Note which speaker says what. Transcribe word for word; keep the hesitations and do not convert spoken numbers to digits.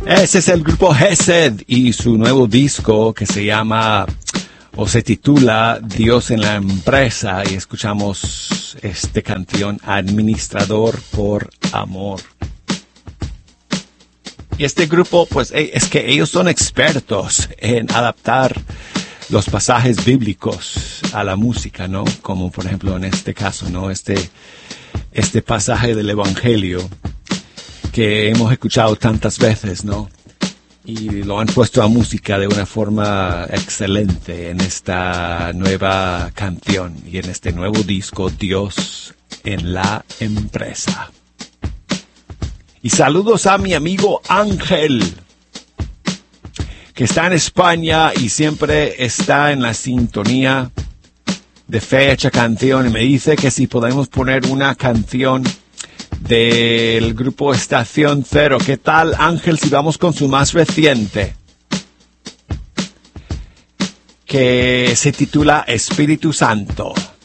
Speaker 1: Ese es el grupo Gesed y su nuevo disco que se llama o se titula Dios en la Empresa, y escuchamos esta canción Administrador por Amor. Y este grupo, pues es que ellos son expertos en adaptar los pasajes bíblicos a la música, ¿no? Como por ejemplo en este caso, ¿no? Este, este pasaje del Evangelio que hemos escuchado tantas veces, ¿no? Y lo han puesto a música de una forma excelente en esta nueva canción y en este nuevo disco, Dios en la Empresa. Y saludos a mi amigo Ángel, que está en España y siempre está en la sintonía de Fecha Canción, y me dice que si podemos poner una canción del grupo Estación Cero. ¿Qué tal, Ángel, si vamos con su más reciente, que se titula Espíritu Santo?